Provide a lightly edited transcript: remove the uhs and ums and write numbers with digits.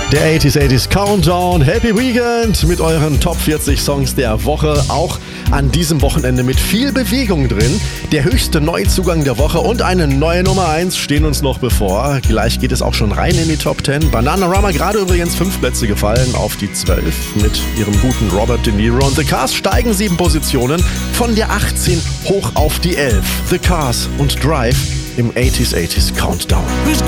Der 80s Countdown. Happy Weekend mit euren Top 40 Songs der Woche. Auch an diesem Wochenende mit viel Bewegung drin. Der höchste Neuzugang der Woche und eine neue Nummer 1 stehen uns noch bevor. Gleich geht es auch schon rein in die Top 10. Bananarama gerade übrigens 5 Plätze gefallen auf die 12 mit ihrem guten Robert De Niro. Und The Cars steigen 7 Positionen von der 18 hoch auf die 11. The Cars und Drive im 80s Countdown.